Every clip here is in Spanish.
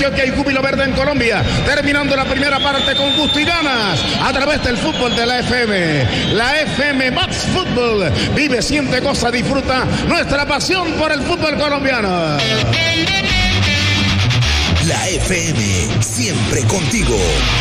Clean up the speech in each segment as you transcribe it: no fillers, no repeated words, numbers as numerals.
Antioquia y Júbilo Verde en Colombia. Terminando la primera parte con gusto y ganas a través del fútbol de la FM. La FM Max Fútbol. Vive, siente, goza, disfruta nuestra pasión por el fútbol colombiano. La FM, siempre contigo.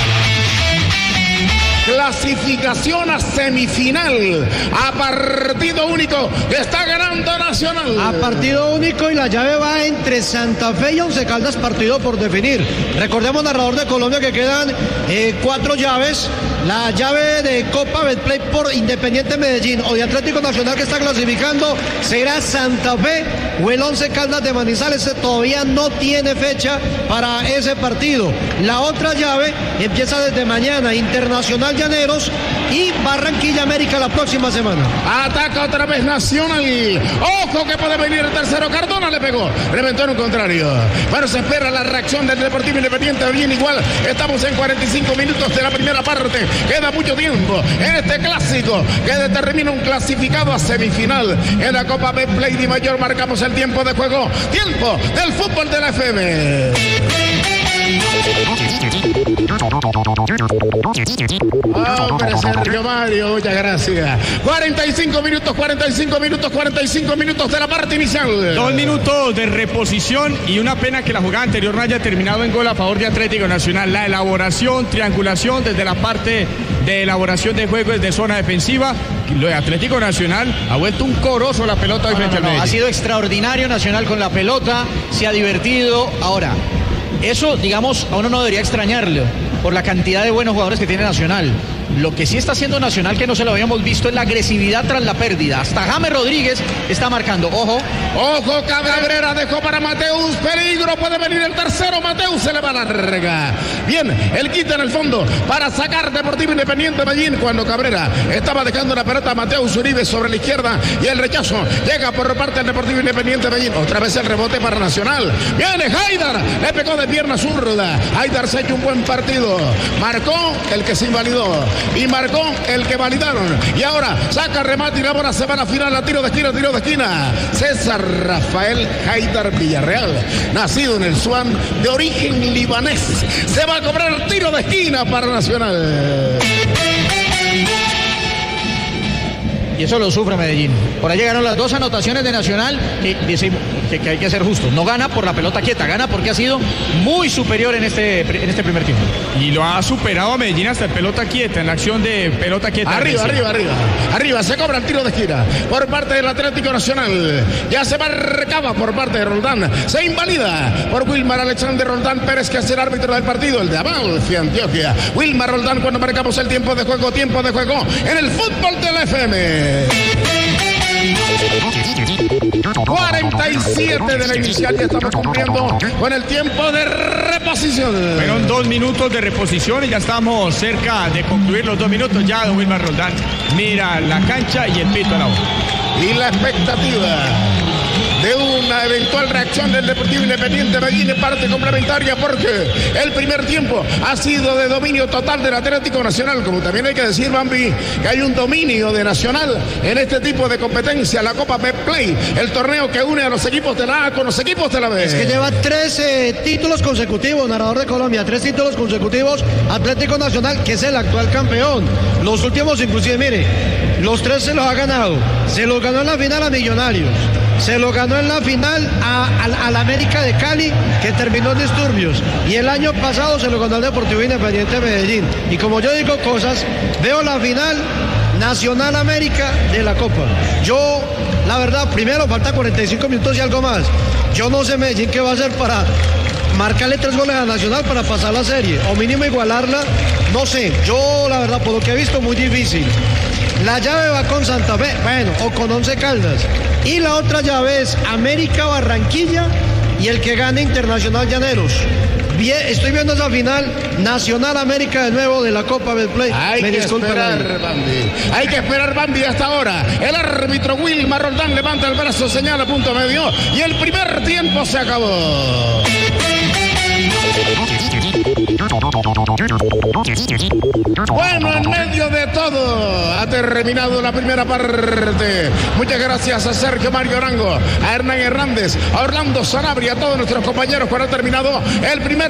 Clasificación a semifinal, a partido único, está ganando Nacional. A partido único y la llave va entre Santa Fe y Once Caldas, partido por definir. Recordemos, narrador de Colombia, que quedan 4 llaves. La llave de Copa Betplay por Independiente Medellín o de Atlético Nacional, que está clasificando, será Santa Fe o el Once Caldas de Manizales. Todavía no tiene fecha para ese partido. La otra llave empieza desde mañana, Internacional Llaneros y Barranquilla América la próxima semana. Ataca otra vez Nacional. Ojo que puede venir el tercero. Cardona le pegó, reventó en un contrario. Pero se espera la reacción del Deportivo Independiente. Bien, igual estamos en 45 minutos de la primera parte. Queda mucho tiempo en este clásico que determina un clasificado a semifinal en la Copa Betplay Di Mayor. Marcamos el tiempo de juego, tiempo del fútbol de la FM. Hombre, Sergio Mario, muchas gracias. 45 minutos de la parte inicial. 2 minutos de reposición y una pena que la jugada anterior no haya terminado en gol a favor de Atlético Nacional. La elaboración, triangulación desde la parte de elaboración de juego desde zona defensiva. Lo de Atlético Nacional ha vuelto un corozo la pelota hoy frente al Medellín. Ha sido extraordinario Nacional con la pelota, se ha divertido. Ahora, eso, digamos, a uno no debería extrañarlo por la cantidad de buenos jugadores que tiene Nacional. Lo que sí está haciendo Nacional, que no se lo habíamos visto, es la agresividad tras la pérdida. Hasta James Rodríguez está marcando. Ojo. Ojo, Cabrera dejó para Mateus. Peligro, puede venir el tercero. Mateus se le va larga. Bien, el quita en el fondo para sacar Deportivo Independiente Medellín. Cuando Cabrera estaba dejando la pelota a Mateus Uribe sobre la izquierda y el rechazo llega por parte del Deportivo Independiente Medellín. Otra vez el rebote para Nacional. Viene Haidar, le pegó de pierna zurda. Haidar se ha hecho un buen partido. Marcó el que se invalidó y marcó el que validaron. Y ahora saca remate y la bola se va a la final. A tiro de esquina. César Rafael Haidar Villarreal, nacido en el Swan, de origen libanés. Se va a cobrar tiro de esquina para Nacional. Y eso lo sufre Medellín. Por ahí llegaron las 2 anotaciones de Nacional, que decimos que hay que ser justos. No gana por la pelota quieta, gana porque ha sido muy superior en este primer tiempo. Y lo ha superado a Medellín hasta en pelota quieta, en la acción de pelota quieta. Arriba, se cobra el tiro de esquina por parte del Atlético Nacional. Ya se marcaba por parte de Roldán. Se invalida por Wilmar Alexander Roldán Pérez, que es el árbitro del partido, el de Amalfi, Antioquia. Wilmar Roldán, cuando marcamos el tiempo de juego en el fútbol de la FM. 47 de la inicial, ya estamos cumpliendo con el tiempo de reposición. Fueron 2 minutos de reposición y ya estamos cerca de concluir los 2 minutos. Ya don Wilmar Roldán mira la cancha y el pito a la boca. Y la expectativa de una eventual reacción del Deportivo Independiente Medellín en parte complementaria, porque el primer tiempo ha sido de dominio total del Atlético Nacional, como también hay que decir, Bambi, que hay un dominio de Nacional en este tipo de competencia, la Copa Betplay, el torneo que une a los equipos de la A con los equipos de la B. Es que lleva 3 títulos consecutivos, narrador de Colombia, 3 títulos consecutivos, Atlético Nacional, que es el actual campeón. Los últimos, inclusive, mire, los 3 se los ha ganado. Se los ganó en la final a Millonarios. Se lo ganó en la final al América de Cali, que terminó en disturbios. Y el año pasado se lo ganó al Deportivo Independiente Medellín. Y como yo digo cosas, veo la final Nacional América de la Copa. Yo, la verdad, primero falta 45 minutos y algo más. Yo no sé Medellín qué va a hacer para marcarle 3 goles a Nacional para pasar la serie, o mínimo igualarla. No sé, yo la verdad, por lo que he visto, muy difícil. La llave va con Santa Fe, bueno, o con Once Caldas. Y la otra llave es América Barranquilla y el que gane Internacional Llaneros. Bien, estoy viendo esa final Nacional América de nuevo de la Copa Betplay. Hay que esperar, Bambi, hasta ahora. El árbitro Wilmar Roldán levanta el brazo, señala punto medio y el primer tiempo se acabó. Bueno, en medio de todo ha terminado la primera parte. Muchas gracias a Sergio Mario Arango, a Hernán Hernández, a Orlando Sanabria, a todos nuestros compañeros, cuando ha terminado el primer